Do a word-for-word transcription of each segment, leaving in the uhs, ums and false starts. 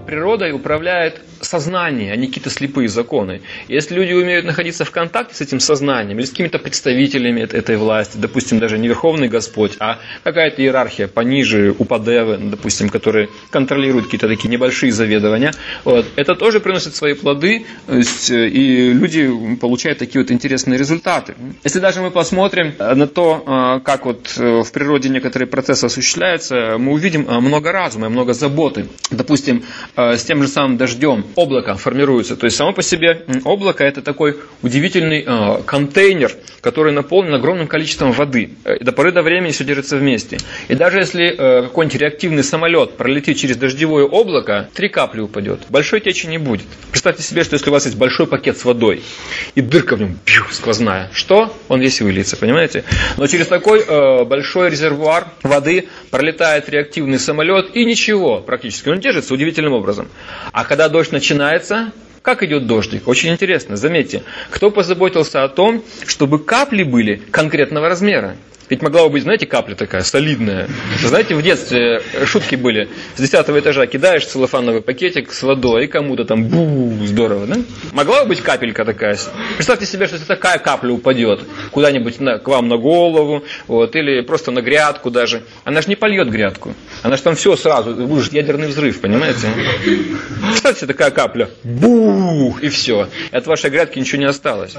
природой управляет сознание, а не какие-то слепые законы. Если люди умеют находиться в контакте с этим сознанием или с какими-то представителями этой власти, допустим, даже не Верховный Господь, а какая-то иерархия пониже, упадевы, допустим, которые контролируют какие-то такие небольшие заведования, вот, это тоже приносит свои плоды, то есть, и люди получают такие вот интересные результаты. Если даже мы посмотрим на то, как вот в природе некоторые процессы осуществляются, мы увидим много разума, много заботы. Допустим, с тем же самым дождем облако формируется. То есть само по себе облако — это такой удивительный контейнер, который наполнен огромным количеством воды. И до поры до времени все держится вместе. И даже если какой-нибудь реактивный самолет пролетит через дождевое облако, три капли упадет. Большой течи не будет. Представьте себе, что если у вас есть большой пакет с водой, и дырка в нем пью, сквозная, что? Он весь выльется, понимаете? Но через такой э, большой резервуар воды пролетает реактивный самолет, и ничего практически. Он держится удивительным образом. А когда дождь начинается, как идет дождик? Очень интересно. Заметьте, кто позаботился о том, чтобы капли были конкретного размера? Ведь могла бы быть, знаете, капля такая, солидная. Знаете, в детстве шутки были. С десятого этажа кидаешь целлофановый пакетик с водой, и кому-то там бу, здорово, да? Могла бы быть капелька такая. Представьте себе, что если такая капля упадет куда-нибудь на, к вам на голову, вот, или просто на грядку даже. Она же не польет грядку. Она же там все сразу, будет ядерный взрыв, понимаете? Представьте себе, такая капля. Бух, и все. И от вашей грядки ничего не осталось.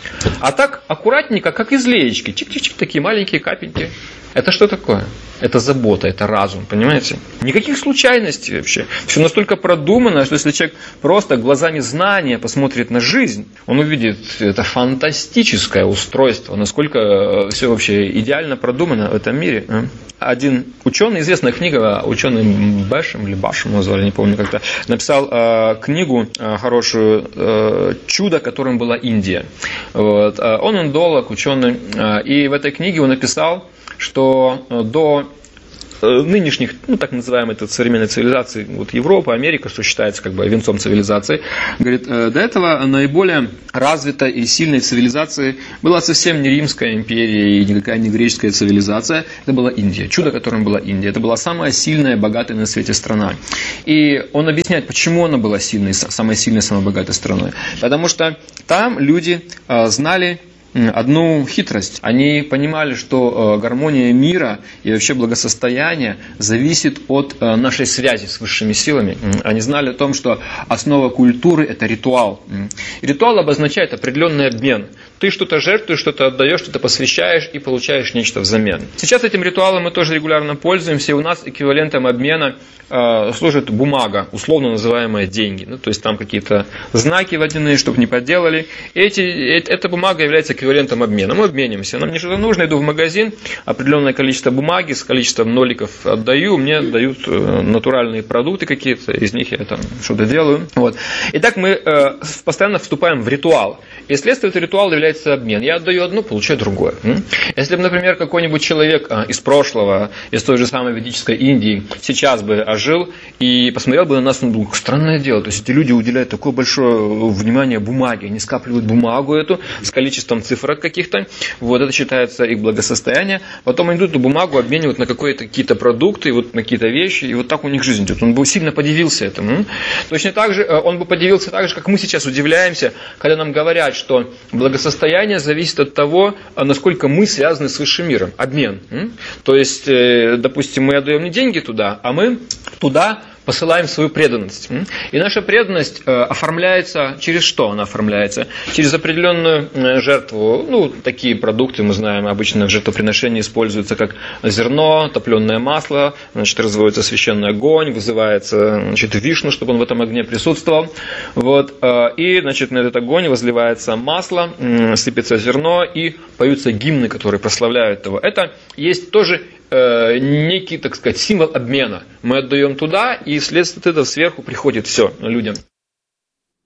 А так аккуратненько, как из леечки. Чик-чик-чик, такие маленькие капельки. Это что такое? Это забота, это разум, понимаете? Никаких случайностей вообще. Все настолько продумано, что если человек просто глазами знания посмотрит на жизнь, он увидит это фантастическое устройство, насколько все вообще идеально продумано в этом мире. Один ученый, известная книга, ученый Бэшем или Башем назвали, не помню как-то, написал э, книгу э, хорошую э, «Чудо, которым была Индия». Вот. Он индолог, ученый, э, и в этой книге он написал, что до нынешних, ну так называемой современной цивилизации, вот Европа, Америка, что считается как бы венцом цивилизации, говорит, до этого наиболее развитой и сильной цивилизацией была совсем не Римская империя и никакая не греческая цивилизация, это была Индия, чудо, которым была Индия, это была самая сильная, богатая на свете страна. И он объясняет, почему она была сильной, самой сильной, самой богатой страной. Потому что там люди знали одну хитрость. Они понимали, что гармония мира и вообще благосостояние зависит от нашей связи с высшими силами. Они знали о том, что основа культуры – это ритуал. И ритуал обозначает определенный обмен. Ты что-то жертвуешь, что-то отдаешь, что-то посвящаешь и получаешь нечто взамен. Сейчас этим ритуалом мы тоже регулярно пользуемся, и у нас эквивалентом обмена э, служит бумага, условно называемая деньги. Ну, то есть там какие-то знаки водяные, чтобы не подделали. И эти, э, эта бумага является эквивалентом обмена. Мы обменимся. Нам не что-то нужно, иду в магазин, определенное количество бумаги с количеством ноликов отдаю, мне дают э, натуральные продукты какие-то, из них я там что-то делаю. Вот. Итак, мы э, постоянно вступаем в ритуал. И следствие этого ритуала является обмен. Я отдаю одно, получаю другое. Если бы, например, какой-нибудь человек а, из прошлого, из той же самой ведической Индии, сейчас бы ожил и посмотрел бы на нас, он думал, странное дело. То есть эти люди уделяют такое большое внимание бумаге, они скапливают бумагу эту с количеством цифрок каких-то. Вот это считается их благосостояние. Потом они идут эту бумагу, обменивают на какие-то продукты, вот, на какие-то вещи, и вот так у них жизнь идет. Он бы сильно подивился этому. Точно так же, он бы подивился так же, как мы сейчас удивляемся, когда нам говорят, что благосостояние Состояние зависит от того, насколько мы связаны с высшим миром. Обмен. То есть, допустим, мы отдаем не деньги туда, а мы туда посылаем свою преданность. И наша преданность оформляется через что она оформляется? Через определенную жертву. Ну, такие продукты, мы знаем, обычно в жертвоприношении используются как зерно, топленое масло, значит, разводится священный огонь, вызывается, значит, Вишну, чтобы он в этом огне присутствовал. Вот. И, значит, на этот огонь возливается масло, сыпется зерно и поются гимны, которые прославляют его. Это есть тоже некий, так сказать, символ обмена. Мы отдаем туда, и вследствие этого сверху приходит все людям.